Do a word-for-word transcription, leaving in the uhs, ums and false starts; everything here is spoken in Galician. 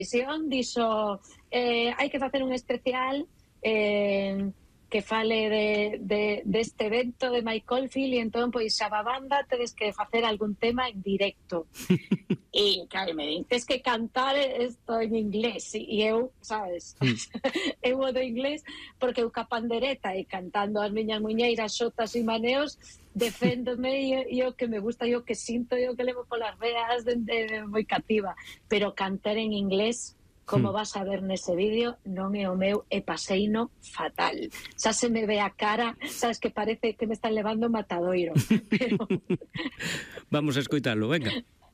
televisión dixo eh, hai que facer un especial eh, que fale de, de, deste evento de Mike Oldfield, e entón, pois, a banda tedes que facer algún tema en directo. E, claro, me dices que cantar isto en inglés, e eu, sabes, eu o do inglés, porque eu ca pandereta e cantando as miñas muñeiras, xotas e maneos, deféndome, e o que me gusta, e o que sinto, e o que levo polas veas, de, de, de, moi cativa. Pero cantar en inglés, como vas a ver nese vídeo, non é o meu, e paseino fatal. Xa se me ve a cara, sabes, que parece que me están levando matadoiro. Pero... Vamos a escoitalo, venga.